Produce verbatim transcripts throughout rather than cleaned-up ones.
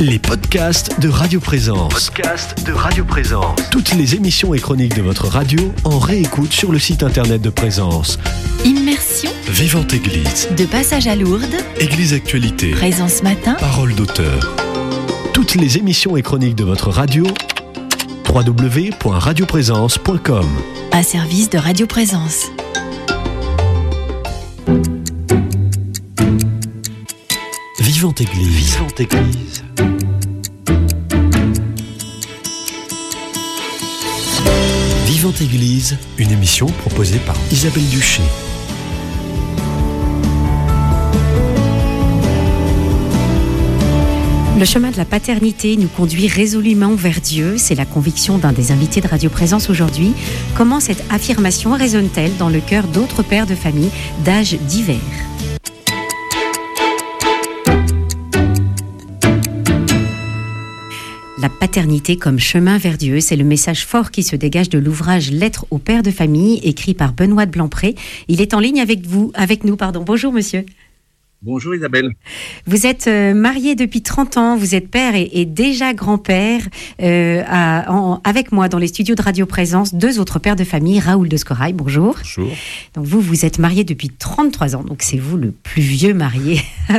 Les podcasts de Radio Présence. Podcasts de Radio Présence. Toutes les émissions et chroniques de votre radio en réécoute sur le site internet de Présence. Immersion. Vivante Église. De passage à Lourdes. Église Actualité. Présence matin. Parole d'auteur. Toutes les émissions et chroniques de votre radio. w w w point radio présence point com. Un service de Radio Présence. Vivante Église. Vivante Église. Vivante Église, une émission proposée par Isabelle Duché. Le chemin de la paternité nous conduit résolument vers Dieu. C'est la conviction d'un des invités de Radio Présence aujourd'hui. Comment cette affirmation résonne-t-elle dans le cœur d'autres pères de famille d'âges divers ? La paternité comme chemin vers Dieu, c'est le message fort qui se dégage de l'ouvrage Lettres aux pères de famille, écrit par Benoît de Blancpré. Il est en ligne avec vous, avec nous, pardon. Bonjour monsieur. Bonjour Isabelle. Vous êtes euh, marié depuis trente ans, vous êtes père et, et déjà grand-père euh, à, en, avec moi dans les studios de Radio Présence, deux autres pères de famille, Raoul de Scorail, bonjour. Bonjour. Donc vous, vous êtes marié depuis trente-trois ans, donc c'est vous le plus vieux marié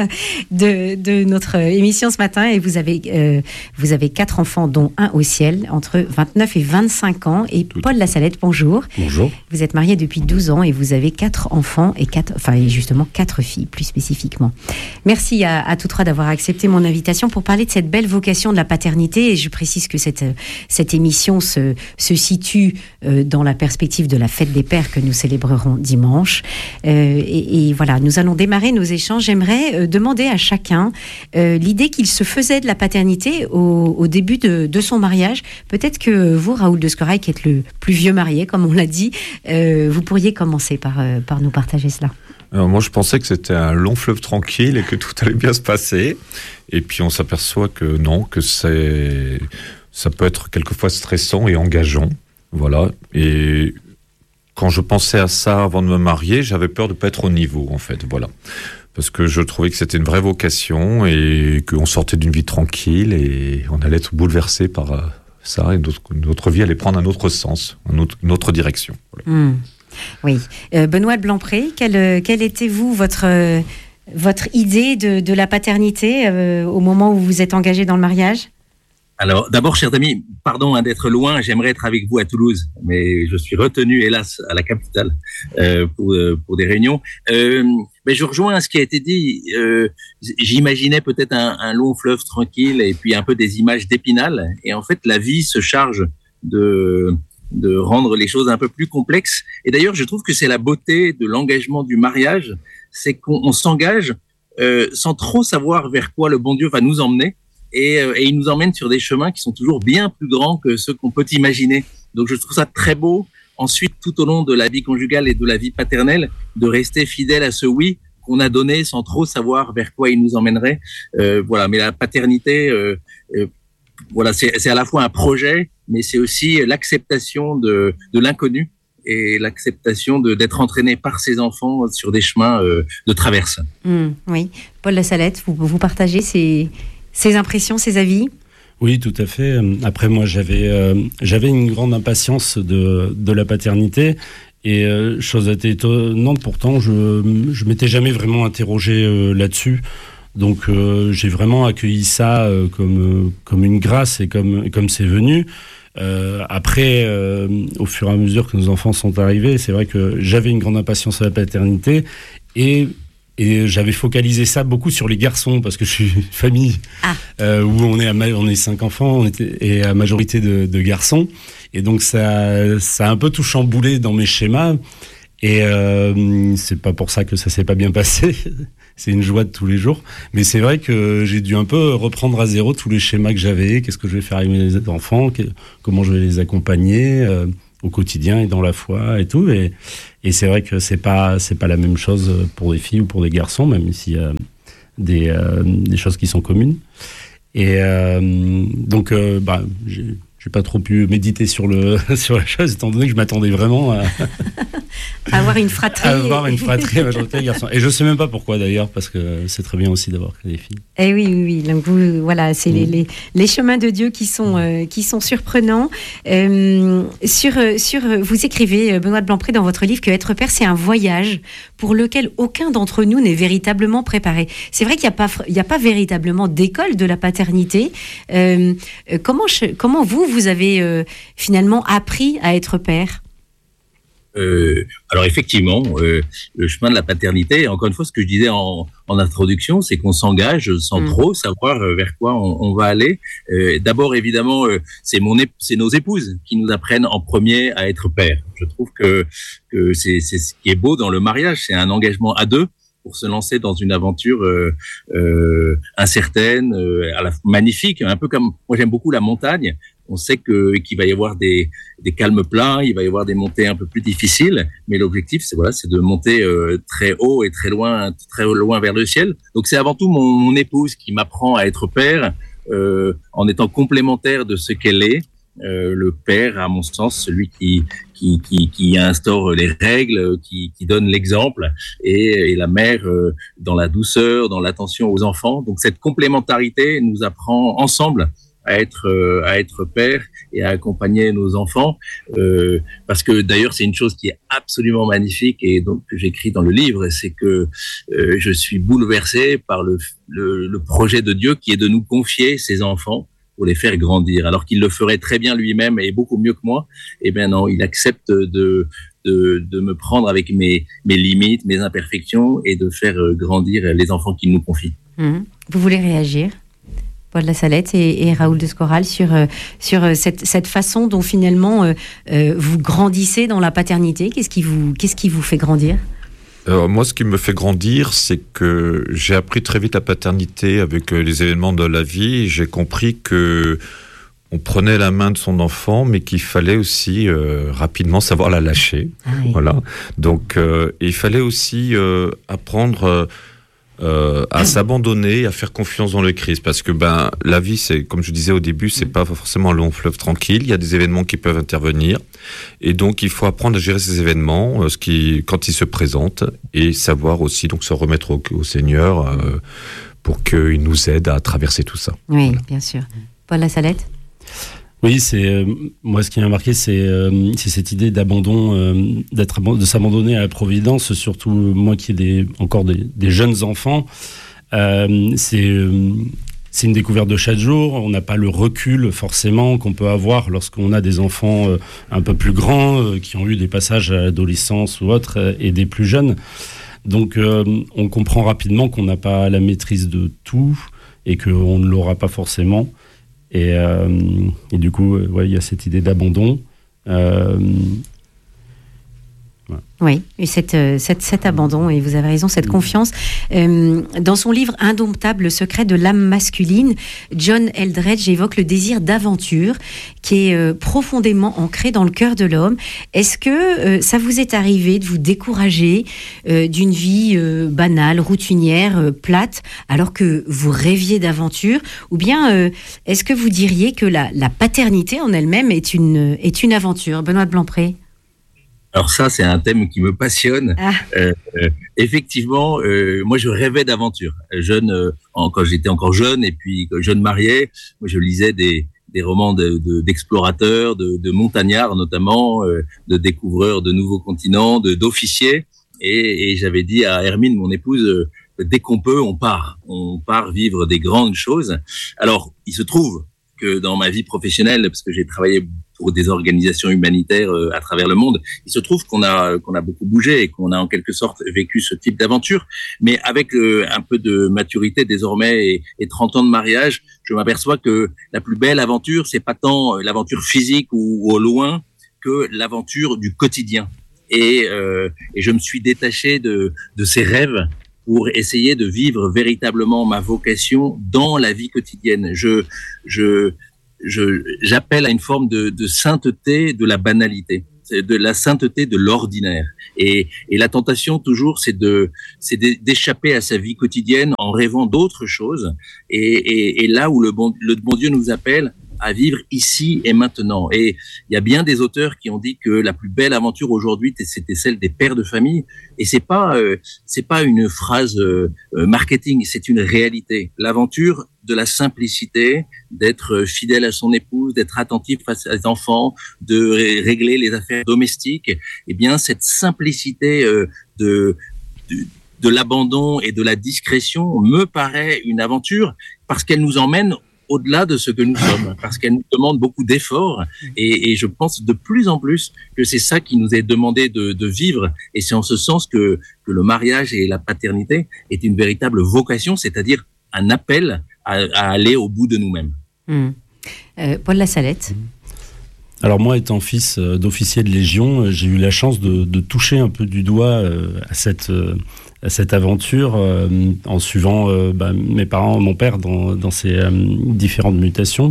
de, de notre émission ce matin et vous avez, euh, vous avez quatre enfants dont un au ciel, entre vingt-neuf et vingt-cinq ans. Et Tout Paul Lassalette, bonjour. Bonjour. Vous êtes marié depuis douze ans et vous avez quatre enfants et quatre, enfin justement quatre filles plus spécifiquement. Merci à, à tous trois d'avoir accepté mon invitation pour parler de cette belle vocation de la paternité. Et je précise que cette, cette émission se, se situe euh, dans la perspective de la fête des pères que nous célébrerons dimanche. Euh, et, et voilà, nous allons démarrer nos échanges. J'aimerais euh, demander à chacun euh, l'idée qu'il se faisait de la paternité au, au début de, de son mariage. Peut-être que vous, Raoul de Scorail, qui êtes le plus vieux marié, comme on l'a dit, euh, vous pourriez commencer par, euh, par nous partager cela. Alors moi, je pensais que c'était un long fleuve tranquille et que tout allait bien se passer. Et puis, on s'aperçoit que non, que c'est, ça peut être quelquefois stressant et engageant. Voilà. Et quand je pensais à ça avant de me marier, j'avais peur de ne pas être au niveau, en fait. Voilà. Parce que je trouvais que c'était une vraie vocation et qu'on sortait d'une vie tranquille et on allait être bouleversé par ça et notre, notre vie allait prendre un autre sens, une autre, une autre direction. Voilà. Mmh. Oui. Euh, Benoît de Blancpré, quelle, quelle était, vous, votre, euh, votre idée de, de la paternité euh, au moment où vous vous êtes engagé dans le mariage ? Alors, d'abord, chers amis, pardon hein, d'être loin, j'aimerais être avec vous à Toulouse, mais je suis retenu, hélas, à la capitale euh, pour, euh, pour des réunions. Euh, mais je rejoins ce qui a été dit. Euh, j'imaginais peut-être un, un long fleuve tranquille et puis un peu des images d'Épinal. Et en fait, la vie se charge de... de rendre les choses un peu plus complexes. Et d'ailleurs, je trouve que c'est la beauté de l'engagement du mariage, c'est qu'on on s'engage euh, sans trop savoir vers quoi le bon Dieu va nous emmener, et, euh, et il nous emmène sur des chemins qui sont toujours bien plus grands que ceux qu'on peut imaginer. Donc je trouve ça très beau, ensuite, tout au long de la vie conjugale et de la vie paternelle, de rester fidèle à ce oui qu'on a donné sans trop savoir vers quoi il nous emmènerait. Euh, voilà, mais la paternité... Euh, euh, Voilà, c'est, c'est à la fois un projet, mais c'est aussi l'acceptation de, de l'inconnu et l'acceptation de, d'être entraîné par ses enfants sur des chemins euh, de traverse. Mmh, oui. Paul Lassalette, vous, vous partagez ces, ces impressions, ces avis ? Oui, tout à fait. Après, moi, j'avais, euh, j'avais une grande impatience de, de la paternité. Et euh, chose étonnante, pourtant, je ne m'étais jamais vraiment interrogé euh, là-dessus. Donc euh, j'ai vraiment accueilli ça euh, comme euh, comme une grâce et comme comme c'est venu. Euh, après, euh, au fur et à mesure que nos enfants sont arrivés, c'est vrai que j'avais une grande impatience à la paternité et et j'avais focalisé ça beaucoup sur les garçons parce que je suis une famille ah. euh, où on est à ma- on est cinq enfants, on était et à majorité de, de garçons et donc ça ça a un peu tout chamboulé dans mes schémas et euh, c'est pas pour ça que ça s'est pas bien passé. C'est une joie de tous les jours. Mais c'est vrai que j'ai dû un peu reprendre à zéro tous les schémas que j'avais. Qu'est-ce que je vais faire avec mes enfants ? Comment je vais les accompagner euh, au quotidien et dans la foi et tout. Et, et c'est vrai que c'est pas, c'est pas la même chose pour des filles ou pour des garçons, même s'il y a des, euh, des choses qui sont communes. Et euh, donc, euh, bah, j'ai, j'ai pas trop pu méditer sur, le, sur la chose, étant donné que je m'attendais vraiment à... Avoir une fratrie. Avoir une fratrie majorité garçon. Et je sais même pas pourquoi d'ailleurs, parce que c'est très bien aussi d'avoir que des filles. Eh oui, oui, oui. Donc vous, voilà, c'est mmh. les, les, les chemins de Dieu qui sont, euh, qui sont surprenants. Euh, sur, sur, vous écrivez, Benoît de Blampré, dans votre livre, que être père, c'est un voyage pour lequel aucun d'entre nous n'est véritablement préparé. C'est vrai qu'il n'y a pas, il n'y a pas véritablement d'école de la paternité. Euh, comment, comment vous, vous avez euh, finalement appris à être père ? Euh, alors effectivement, euh, le chemin de la paternité, encore une fois, ce que je disais en, en introduction, c'est qu'on s'engage sans mmh. trop savoir vers quoi on, on va aller. Euh, d'abord, évidemment, euh, c'est mon ép- c'est nos épouses qui nous apprennent en premier à être père. Je trouve que, que c'est, c'est ce qui est beau dans le mariage, c'est un engagement à deux pour se lancer dans une aventure euh, euh, incertaine, euh, à la magnifique, un peu comme moi j'aime beaucoup la montagne. On sait que qu'il va y avoir des des calmes plats, il va y avoir des montées un peu plus difficiles, mais l'objectif c'est voilà, c'est de monter euh, très haut et très loin, très loin vers le ciel. Donc c'est avant tout mon, mon épouse qui m'apprend à être père, euh, en étant complémentaire de ce qu'elle est. Euh, le père, à mon sens, celui qui qui qui, qui instaure les règles, qui qui donne l'exemple, et, et la mère euh, dans la douceur, dans l'attention aux enfants. Donc cette complémentarité nous apprend ensemble à être euh, à être père et à accompagner nos enfants, euh, parce que d'ailleurs c'est une chose qui est absolument magnifique et donc que j'écris dans le livre, c'est que euh, je suis bouleversé par le, le le projet de Dieu qui est de nous confier ses enfants pour les faire grandir, alors qu'il le ferait très bien lui-même et beaucoup mieux que moi. Eh bien non, il accepte de de de me prendre avec mes mes limites, mes imperfections et de faire grandir les enfants qu'il nous confie. Mmh. Vous voulez réagir ? Paul Lassalette et, et Raoul de Scoral sur, euh, sur euh, cette, cette façon dont finalement euh, euh, vous grandissez dans la paternité. Qu'est-ce qui vous, qu'est-ce qui vous fait grandir ? Alors moi, ce qui me fait grandir, c'est que j'ai appris très vite la paternité avec les événements de la vie. J'ai compris que on prenait la main de son enfant, mais qu'il fallait aussi euh, rapidement savoir la lâcher. Ah oui. Voilà. Donc, euh, il fallait aussi euh, apprendre... Euh, Euh, à s'abandonner, à faire confiance dans le Christ, parce que ben la vie, c'est comme je disais au début, c'est pas forcément un long fleuve tranquille. Il y a des événements qui peuvent intervenir, et donc il faut apprendre à gérer ces événements, euh, ce qui quand ils se présentent, et savoir aussi donc se remettre au, au Seigneur euh, pour qu'il nous aide à traverser tout ça. Oui, voilà. Bien sûr. Paul Lassalette. Oui, c'est euh, moi ce qui m'a marqué, c'est euh, c'est cette idée d'abandon, euh, d'être de s'abandonner à la providence. Surtout moi qui ai des, encore des, des jeunes enfants, euh, c'est euh, c'est une découverte de chaque jour. On n'a pas le recul forcément qu'on peut avoir lorsqu'on a des enfants euh, un peu plus grands, euh, qui ont eu des passages à l'adolescence ou autre, euh, et des plus jeunes. Donc euh, on comprend rapidement qu'on n'a pas la maîtrise de tout et qu'on ne l'aura pas forcément. Et, euh, et du coup, euh, ouais, il y a cette idée d'abandon. Euh, voilà. Oui, et cette, cette, cet abandon, et vous avez raison, cette confiance. Euh, dans son livre Indomptable, le secret de l'âme masculine, John Eldredge évoque le désir d'aventure qui est euh, profondément ancré dans le cœur de l'homme. Est-ce que euh, ça vous est arrivé de vous décourager euh, d'une vie euh, banale, routinière, euh, plate, alors que vous rêviez d'aventure ? Ou bien euh, est-ce que vous diriez que la, la paternité en elle-même est une, est une aventure ? Benoît de Blampré. Alors ça, c'est un thème qui me passionne. Ah. Euh, euh, effectivement, euh, moi, je rêvais d'aventure. Jeune, euh, en, quand j'étais encore jeune, et puis jeune marié, moi, je lisais des, des romans de, de, d'explorateurs, de, de montagnards notamment, euh, de découvreurs de nouveaux continents, de, d'officiers. Et, et j'avais dit à Hermine, mon épouse, euh, dès qu'on peut, on part. On part vivre des grandes choses. Alors, il se trouve que dans ma vie professionnelle, parce que j'ai travaillé pour des organisations humanitaires euh, à travers le monde, il se trouve qu'on a qu'on a beaucoup bougé et qu'on a en quelque sorte vécu ce type d'aventure. Mais avec euh, un peu de maturité désormais et, et trente ans de mariage, je m'aperçois que la plus belle aventure, c'est pas tant l'aventure physique ou, ou au loin que l'aventure du quotidien. Et, euh, et je me suis détaché de, de ces rêves pour essayer de vivre véritablement ma vocation dans la vie quotidienne. Je, je, je, j'appelle à une forme de, de sainteté de la banalité, de la sainteté de l'ordinaire. Et, et la tentation toujours, c'est de, c'est d'échapper à sa vie quotidienne en rêvant d'autres choses. Et, et, et là où le bon, le bon Dieu nous appelle à vivre ici et maintenant. Et il y a bien des auteurs qui ont dit que la plus belle aventure aujourd'hui, c'était celle des pères de famille. Et c'est pas, euh, c'est pas une phrase euh, marketing, c'est une réalité. L'aventure de la simplicité, d'être fidèle à son épouse, d'être attentif face à ses enfants, de ré- régler les affaires domestiques. Eh bien, cette simplicité euh, de, de de l'abandon et de la discrétion me paraît une aventure parce qu'elle nous emmène au-delà de ce que nous sommes, parce qu'elle nous demande beaucoup d'efforts et, et je pense de plus en plus que c'est ça qui nous est demandé de, de vivre et c'est en ce sens que, que le mariage et la paternité est une véritable vocation, c'est-à-dire un appel à, à aller au bout de nous-mêmes. Mmh. Euh, Paul Lassalette. Alors moi, étant fils d'officier de Légion, j'ai eu la chance de, de toucher un peu du doigt euh, à cette... Euh, à cette aventure euh, en suivant euh, bah, mes parents, mon père dans, dans ses euh, différentes mutations.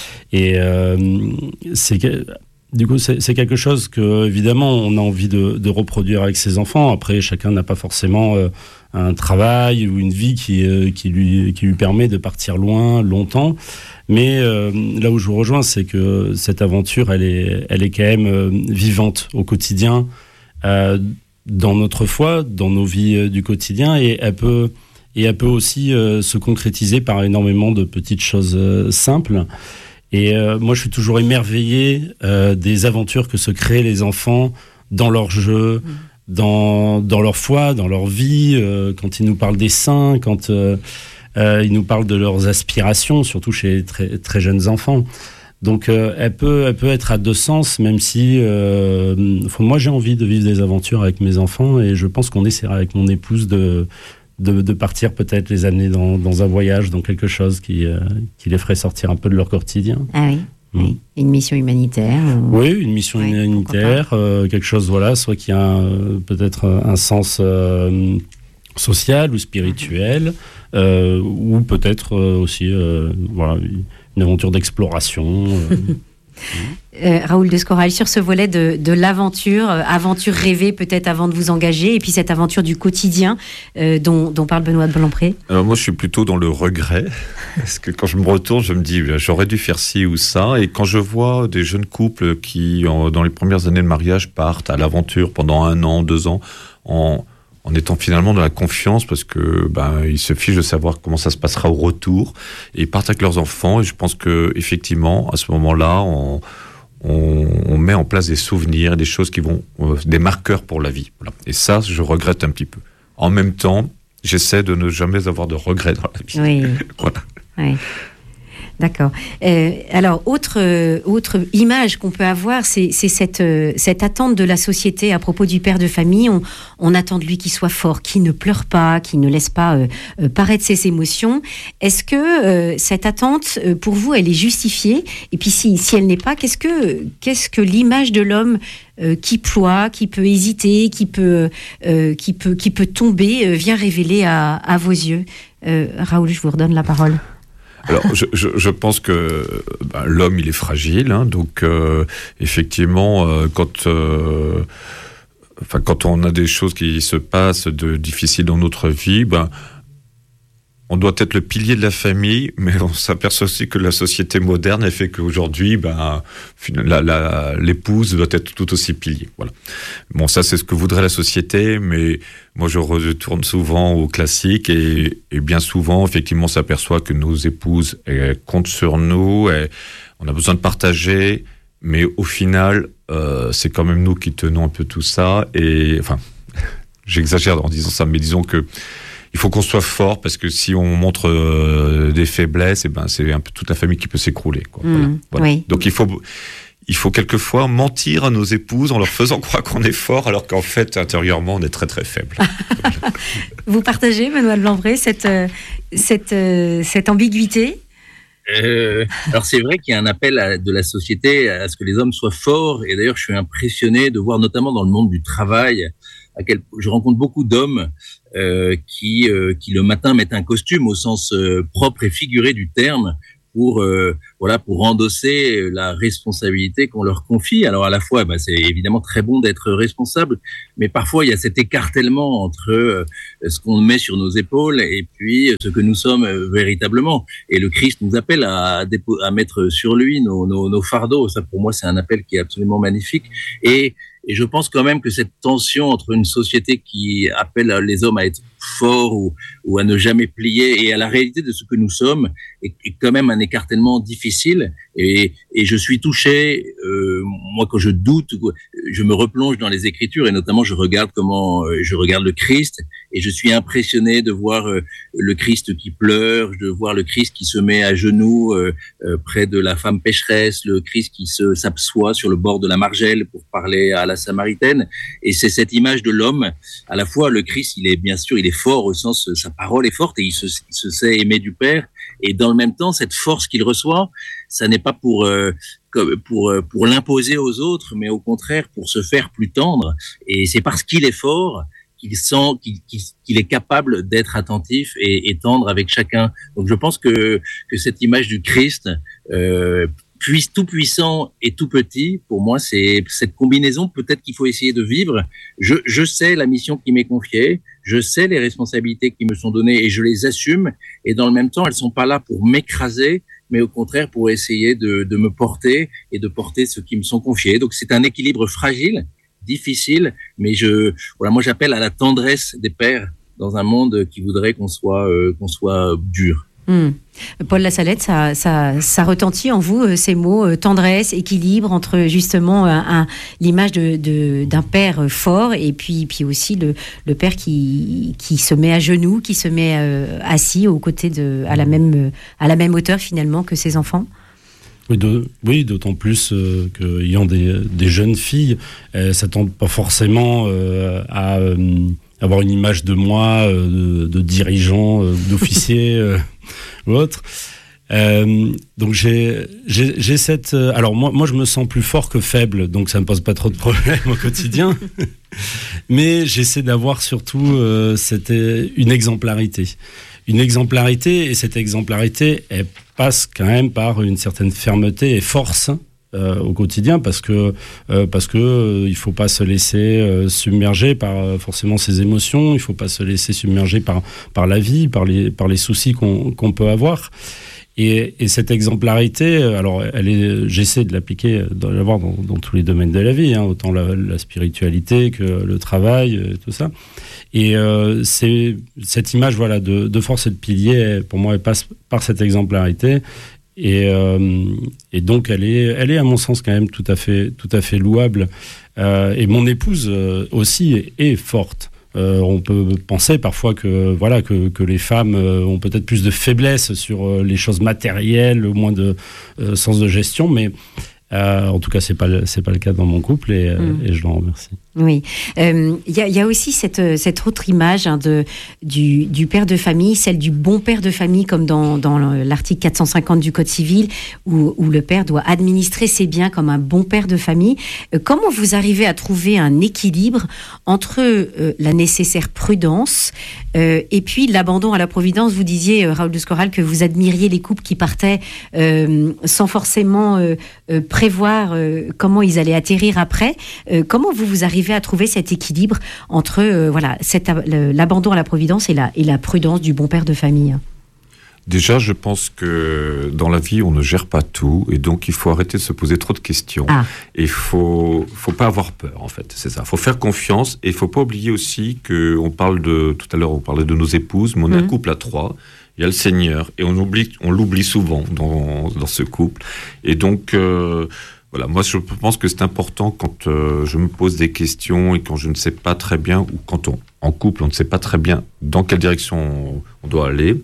Et euh, c'est que, du coup, c'est, c'est quelque chose que, évidemment, on a envie de, de reproduire avec ses enfants. Après, chacun n'a pas forcément euh, un travail ou une vie qui, euh, qui, lui, qui lui permet de partir loin, longtemps. Mais euh, là où je vous rejoins, c'est que cette aventure, elle est, elle est quand même euh, vivante au quotidien. Euh, dans notre foi, dans nos vies euh, du quotidien, et elle peut, et elle peut aussi euh, se concrétiser par énormément de petites choses euh, simples. Et euh, moi, je suis toujours émerveillé euh, des aventures que se créent les enfants dans leur jeu, mmh. dans, dans leur foi, dans leur vie, euh, quand ils nous parlent des saints, quand euh, euh, ils nous parlent de leurs aspirations, surtout chez les très, très jeunes enfants. Donc, euh, elle peut, elle peut être à deux sens, même si euh, moi j'ai envie de vivre des aventures avec mes enfants et je pense qu'on essaiera avec mon épouse de, de, de partir peut-être les amener dans, dans un voyage, dans quelque chose qui, euh, qui les ferait sortir un peu de leur quotidien. Ah oui. Mmh. Oui. Une mission humanitaire. Ou... Oui, une mission oui, humanitaire, euh, quelque chose, voilà, soit qui a un, peut-être un sens euh, social ou spirituel, euh, ou peut-être euh, aussi, euh, voilà. Une aventure d'exploration. Euh. euh, Raoul Descoral, sur ce volet de, de l'aventure, euh, aventure rêvée peut-être avant de vous engager, et puis cette aventure du quotidien euh, dont, dont parle Benoît de Blanpré. Alors moi, je suis plutôt dans le regret, parce que quand je me retourne, je me dis, j'aurais dû faire ci ou ça, et quand je vois des jeunes couples qui, en, dans les premières années de mariage, partent à l'aventure pendant un an, deux ans, en... en étant finalement dans la confiance parce que ben ils se fichent de savoir comment ça se passera au retour et ils partent avec leurs enfants et je pense que effectivement à ce moment-là on, on, on met en place des souvenirs, des choses qui vont euh, des marqueurs pour la vie. Voilà. Et ça je regrette un petit peu. En même temps, j'essaie de ne jamais avoir de regrets dans la vie. Oui. Voilà. Oui. D'accord. Euh, alors, autre, euh, autre image qu'on peut avoir, c'est, c'est cette, euh, cette attente de la société à propos du père de famille. On, on attend de lui qu'il soit fort, qu'il ne pleure pas, qu'il ne laisse pas euh, euh, paraître ses émotions. Est-ce que euh, cette attente, euh, pour vous, elle est justifiée ? Et puis, si, si elle n'est pas, qu'est-ce que, qu'est-ce que l'image de l'homme euh, qui ploie, qui peut hésiter, qui peut, euh, qui peut, qui peut tomber, euh, vient révéler à, à vos yeux ? euh, Raoul, je vous redonne la parole. Alors, je, je, je pense que ben, l'homme, il est fragile, hein, donc euh, effectivement, euh, quand, euh, enfin, quand on a des choses qui se passent de difficiles dans notre vie, ben, on doit être le pilier de la famille, mais on s'aperçoit aussi que la société moderne, elle fait qu'aujourd'hui, ben, la, la, l'épouse doit être tout aussi pilier. Voilà. Bon, ça, c'est ce que voudrait la société, mais moi, je retourne souvent au classique et, et bien souvent, effectivement, on s'aperçoit que nos épouses elles comptent sur nous, elles, on a besoin de partager, mais au final, euh, c'est quand même nous qui tenons un peu tout ça. Et enfin, j'exagère en disant ça, mais disons que il faut qu'on soit fort parce que si on montre euh, des faiblesses, et ben c'est un peu toute la famille qui peut s'écrouler. Quoi. Mmh, voilà, voilà. Oui. Donc il faut, il faut quelquefois mentir à nos épouses en leur faisant croire qu'on est fort, alors qu'en fait intérieurement on est très très faible. Vous partagez, Benoît de Blanpré, cette euh, cette euh, cette ambiguïté? Euh, alors c'est vrai qu'il y a un appel à, de la société à ce que les hommes soient forts, et d'ailleurs je suis impressionné de voir notamment dans le monde du travail à quel je rencontre beaucoup d'hommes euh, qui euh, qui le matin mettent un costume au sens euh, propre et figuré du terme pour euh, voilà pour endosser la responsabilité qu'on leur confie. Alors à la fois, bah, c'est évidemment très bon d'être responsable, mais parfois il y a cet écartèlement entre euh, ce qu'on met sur nos épaules et puis ce que nous sommes euh, véritablement. Et le Christ nous appelle à, dépo- à mettre sur lui nos, nos, nos fardeaux. Ça, pour moi, c'est un appel qui est absolument magnifique. Et Et je pense quand même que cette tension entre une société qui appelle les hommes à être forts ou, ou à ne jamais plier et à la réalité de ce que nous sommes est, est quand même un écartèlement difficile. Et, et je suis touché, euh, moi quand je doute, je me replonge dans les Écritures et notamment je regarde comment, je regarde le Christ et je suis impressionné de voir euh, le Christ qui pleure, de voir le Christ qui se met à genoux euh, euh, près de la femme pécheresse, le Christ qui se s'assoit sur le bord de la margelle pour parler à la Samaritaine. Et c'est cette image de l'homme. À la fois, le Christ, il est bien sûr, il est fort au sens, sa parole est forte et il se, il se sait aimer du Père. Et dans le même temps, cette force qu'il reçoit, ça n'est pas pour euh, pour pour l'imposer aux autres, mais au contraire pour se faire plus tendre. Et c'est parce qu'il est fort qu'il sent qu'il, qu'il, qu'il est capable d'être attentif et, et tendre avec chacun. Donc je pense que que cette image du Christ euh, Puis tout puissant et tout petit, pour moi, c'est cette combinaison peut-être qu'il faut essayer de vivre. Je, je sais la mission qui m'est confiée, je sais les responsabilités qui me sont données et je les assume. Et dans le même temps, elles sont pas là pour m'écraser, mais au contraire pour essayer de, de me porter et de porter ceux qui me sont confiés. Donc c'est un équilibre fragile, difficile, mais je, voilà, moi j'appelle à la tendresse des pères dans un monde qui voudrait qu'on soit, euh, qu'on soit dur. Mmh. Paul Lassalette, ça, ça, ça retentit en vous, euh, ces mots, euh, tendresse, équilibre, entre justement un, un, l'image de, de, d'un père fort et puis, puis aussi le, le père qui, qui se met à genoux, qui se met euh, assis aux côtés de, à, la même, à la même hauteur finalement que ses enfants. Oui, de, oui, d'autant plus euh, qu'ayant des, des jeunes filles, elles ne s'attendent pas forcément euh, à euh, avoir une image de moi, euh, de, de dirigeant, euh, d'officier euh, ou autre. Euh, donc j'ai, j'ai, j'ai cette... Euh, alors moi, moi, je me sens plus fort que faible, donc ça ne me pose pas trop de problèmes au quotidien. Mais j'essaie d'avoir surtout euh, cette, une exemplarité. Une exemplarité, et cette exemplarité, elle passe quand même par une certaine fermeté et force euh, au quotidien, parce que euh, parce que euh, il faut pas se laisser euh, submerger par euh, forcément ses émotions, il faut pas se laisser submerger par par la vie, par les par les soucis qu'on qu'on peut avoir. Et, et cette exemplarité, alors elle est, j'essaie de l'appliquer, de l'avoir dans, dans tous les domaines de la vie, hein, autant la, la spiritualité que le travail, tout ça. Et euh, c'est cette image, voilà, de, de force et de pilier, pour moi, elle passe par cette exemplarité. Et, euh, et donc, elle est, elle est, à mon sens, quand même tout à fait, tout à fait louable. Euh, et mon épouse aussi est, est forte. Euh, on peut penser parfois que voilà que, que les femmes euh, ont peut-être plus de faiblesse sur euh, les choses matérielles, moins de euh, sens de gestion, mais euh, en tout cas c'est pas le, c'est pas le cas dans mon couple et, euh, mmh. et je l'en remercie. Oui, il euh, y, y a aussi cette, cette autre image hein, de, du, du père de famille, celle du bon père de famille, comme dans, dans l'article quatre cent cinquante du Code civil, où, où le père doit administrer ses biens comme un bon père de famille. Euh, comment vous arrivez à trouver un équilibre entre euh, la nécessaire prudence euh, et puis l'abandon à la providence? Vous disiez, euh, Raoul de Scoral, que vous admiriez les couples qui partaient euh, sans forcément euh, euh, prévoir euh, comment ils allaient atterrir après. Euh, comment vous vous arrivez à trouver cet équilibre entre euh, voilà, cet, l'abandon à la providence et la, et la prudence du bon père de famille? Déjà, je pense que dans la vie, on ne gère pas tout, et donc il faut arrêter de se poser trop de questions. Ah. Et il faut, faut pas avoir peur, en fait. C'est ça. Il faut faire confiance, et il faut pas oublier aussi que on parle de, tout à l'heure, on parlait de nos épouses, mais on est mmh. un couple à trois. Il y a le Seigneur, et on oublie, on l'oublie souvent dans, dans ce couple. Et donc, euh, voilà, moi je pense que c'est important quand euh, je me pose des questions et quand je ne sais pas très bien, ou quand on, en couple, on ne sait pas très bien dans quelle direction on, on doit aller,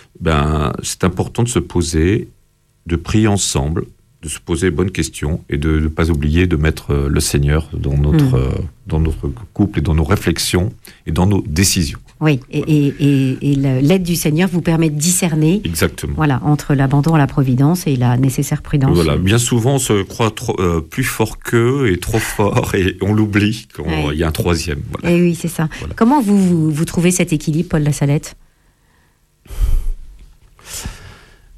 ben, c'est important de se poser, de prier ensemble, de se poser les bonnes questions et de ne pas oublier de mettre euh, le Seigneur dans notre, mmh. euh, dans notre couple et dans nos réflexions et dans nos décisions. Oui, et, voilà. et, et, et l'aide du Seigneur vous permet de discerner. Exactement. Voilà, entre l'abandon à la providence et la nécessaire prudence. Voilà, bien souvent on se croit trop, euh, plus fort qu'eux et trop fort et on l'oublie quand il ouais. y a un troisième. Voilà. Et oui, c'est ça. Voilà. Comment vous, vous, vous trouvez cet équilibre, Paul Lassalette ?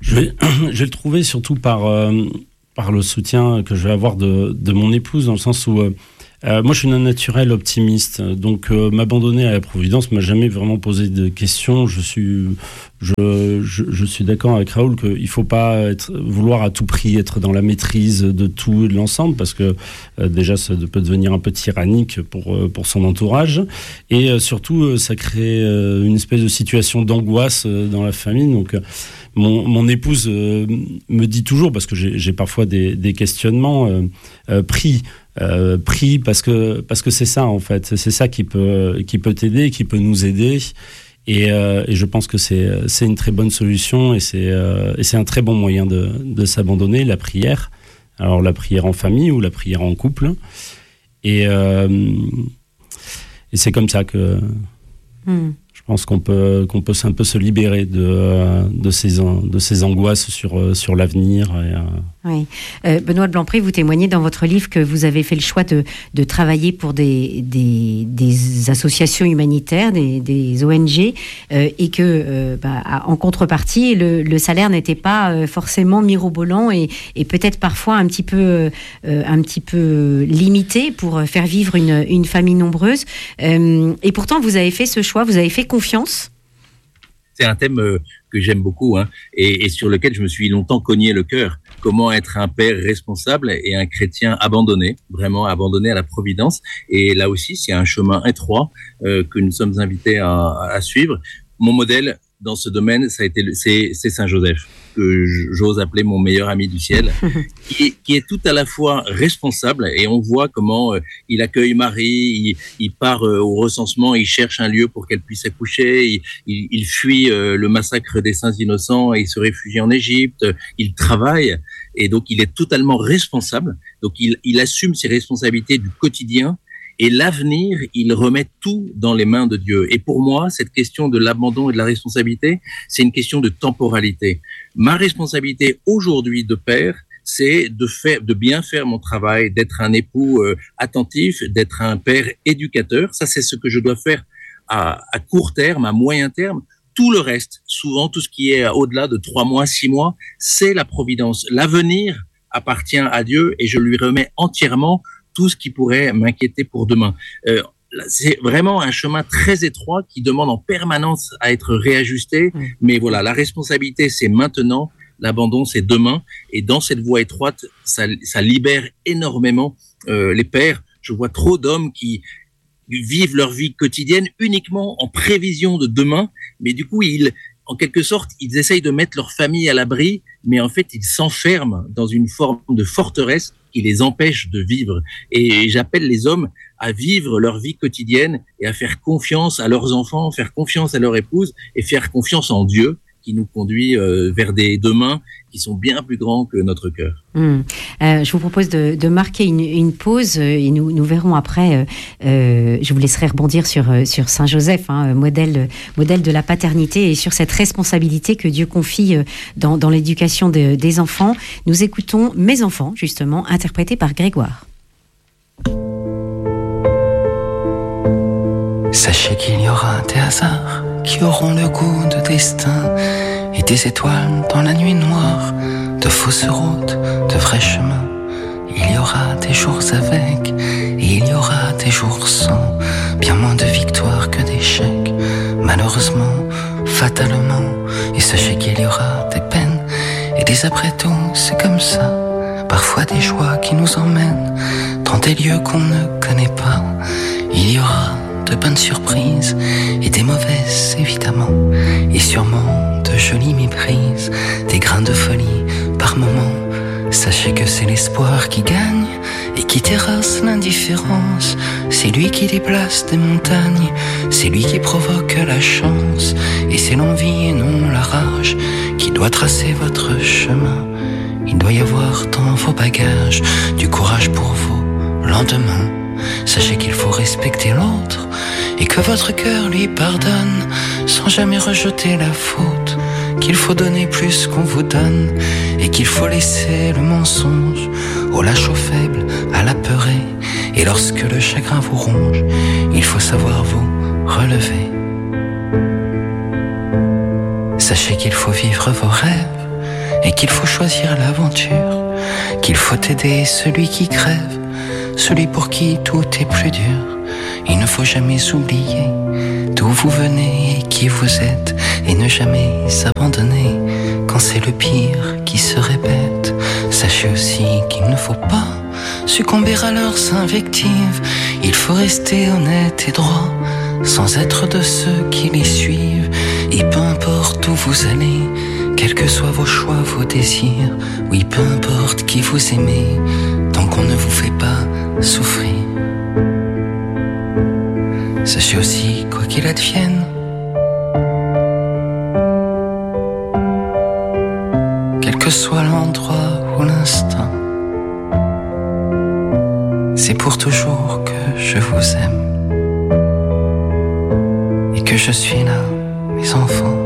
Je vais, je vais le trouver surtout par, euh, par le soutien que je vais avoir de, de mon épouse, dans le sens où... Euh, Euh, moi, je suis un naturel optimiste, donc euh, m'abandonner à la Providence m'a jamais vraiment posé de questions. Je suis, je, je, je suis d'accord avec Raoul qu'il ne faut pas être, vouloir à tout prix être dans la maîtrise de tout et de l'ensemble, parce que euh, déjà, ça peut devenir un peu tyrannique pour, euh, pour son entourage. Et euh, surtout, euh, ça crée euh, une espèce de situation d'angoisse euh, dans la famille. Donc, euh, mon, mon épouse euh, me dit toujours, parce que j'ai, j'ai parfois des, des questionnements, euh, euh, pris... Euh, pris parce que parce que c'est ça en fait, c'est ça qui peut qui peut t'aider, qui peut nous aider, et, euh, et je pense que c'est c'est une très bonne solution, et c'est euh, et c'est un très bon moyen de de s'abandonner, la prière. Alors la prière en famille ou la prière en couple, et euh, et c'est comme ça que mm. je pense qu'on peut qu'on peut un peu se libérer de de ces de ces angoisses sur sur l'avenir. Et, euh, Oui. Euh, Benoît de Blanpré, vous témoignez dans votre livre que vous avez fait le choix de, de travailler pour des, des, des associations humanitaires, des, des O N G, euh, et que, euh, bah, en contrepartie, le, le salaire n'était pas euh, forcément mirobolant et, et peut-être parfois un petit peu, euh, un petit peu limité pour faire vivre une, une famille nombreuse. Euh, et pourtant, vous avez fait ce choix, vous avez fait confiance. C'est un thème euh, que j'aime beaucoup, hein, et, et sur lequel je me suis longtemps cogné le cœur. Comment être un père responsable et un chrétien abandonné, vraiment abandonné à la providence. Et là aussi, c'est un chemin étroit euh, que nous sommes invités à, à suivre. Mon modèle dans ce domaine, ça a été, c'est, c'est Saint Joseph, que j'ose appeler mon meilleur ami du ciel, qui, qui est tout à la fois responsable, et on voit comment euh, il accueille Marie, il, il part euh, au recensement, il cherche un lieu pour qu'elle puisse accoucher, il, il, il fuit euh, le massacre des saints innocents et il se réfugie en Égypte, il travaille, et donc il est totalement responsable, donc il, il assume ses responsabilités du quotidien. Et l'avenir, il remet tout dans les mains de Dieu. Et pour moi, cette question de l'abandon et de la responsabilité, c'est une question de temporalité. Ma responsabilité aujourd'hui de père, c'est de faire, de bien faire mon travail, d'être un époux euh, attentif, d'être un père éducateur. Ça, c'est ce que je dois faire à, à court terme, à moyen terme. Tout le reste, souvent tout ce qui est au-delà de trois mois, six mois, c'est la providence. L'avenir appartient à Dieu et je lui remets entièrement tout ce qui pourrait m'inquiéter pour demain. Euh, c'est vraiment un chemin très étroit qui demande en permanence à être réajusté. Mmh. Mais voilà, la responsabilité, c'est maintenant. L'abandon, c'est demain. Et dans cette voie étroite, ça, ça libère énormément euh, les pères. Je vois trop d'hommes qui vivent leur vie quotidienne uniquement en prévision de demain. Mais du coup, ils, en quelque sorte, ils essayent de mettre leur famille à l'abri. Mais en fait, ils s'enferment dans une forme de forteresse qui les empêche de vivre. Et j'appelle les hommes à vivre leur vie quotidienne et à faire confiance à leurs enfants, faire confiance à leur épouse et faire confiance en Dieu qui nous conduit euh, vers des demain qui sont bien plus grands que notre cœur. Mmh. Euh, je vous propose de, de marquer une, une pause et nous, nous verrons après. Euh, euh, je vous laisserai rebondir sur, sur Saint Joseph, hein, modèle, modèle de la paternité et sur cette responsabilité que Dieu confie dans, dans l'éducation de, des enfants. Nous écoutons Mes enfants, justement, interprété par Grégoire. Sachez qu'il y aura des hasards qui auront le goût de destin et des étoiles dans la nuit noire, de fausses routes, de vrais chemins. Il y aura des jours avec et il y aura des jours sans, bien moins de victoires que d'échecs, malheureusement, fatalement. Et sachez qu'il y aura des peines et des après-tout, c'est comme ça. Parfois des joies qui nous emmènent dans des lieux qu'on ne connaît pas. Il y aura de bonnes surprises et des mauvaises évidemment, et sûrement de jolies méprises, des grains de folie par moments. Sachez que c'est l'espoir qui gagne et qui terrasse l'indifférence. C'est lui qui déplace des montagnes, c'est lui qui provoque la chance, et c'est l'envie et non la rage qui doit tracer votre chemin. Il doit y avoir dans vos bagages du courage pour vos lendemains. Sachez qu'il faut respecter l'autre et que votre cœur lui pardonne sans jamais rejeter la faute, qu'il faut donner plus qu'on vous donne et qu'il faut laisser le mensonge au lâche, au faible, à l'apeuré. Et lorsque le chagrin vous ronge, il faut savoir vous relever. Sachez qu'il faut vivre vos rêves et qu'il faut choisir l'aventure, qu'il faut aider celui qui crève, celui pour qui tout est plus dur. Il ne faut jamais oublier d'où vous venez et qui vous êtes, et ne jamais s'abandonner quand c'est le pire qui se répète. Sachez aussi qu'il ne faut pas succomber à leurs invectives. Il faut rester honnête et droit, sans être de ceux qui les suivent. Et peu importe où vous allez, quels que soient vos choix, vos désirs, oui, peu importe qui vous aimez, tant qu'on ne vous fait pas souffrir. Sachez aussi, quoi qu'il advienne, quel que soit l'endroit ou l'instant, c'est pour toujours que je vous aime et que je suis là, mes enfants.